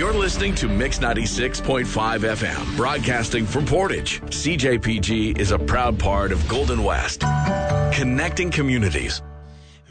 You're listening to Mix 96.5 FM, broadcasting from Portage. CJPG is a proud part of Golden West, connecting communities.